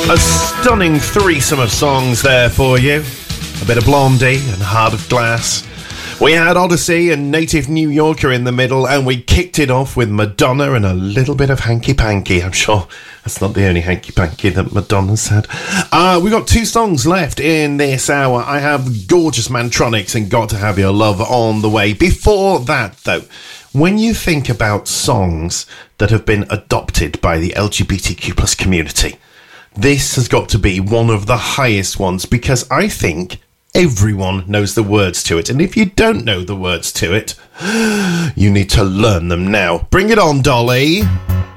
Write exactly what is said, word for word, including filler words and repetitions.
A stunning threesome of songs there for you. A bit of Blondie and Heart of Glass. We had Odyssey and Native New Yorker in the middle, and we kicked it off with Madonna and a little bit of Hanky Panky. I'm sure that's not the only Hanky Panky that Madonna's had. Uh, we've got two songs left in this hour. I have Gorgeous Mantronics and Got to Have Your Love on the way. Before that, though, when you think about songs that have been adopted by the L G B T Q plus community, this has got to be one of the highest ones, because I think everyone knows the words to it. And if you don't know the words to it, you need to learn them now. Bring it on, Dolly.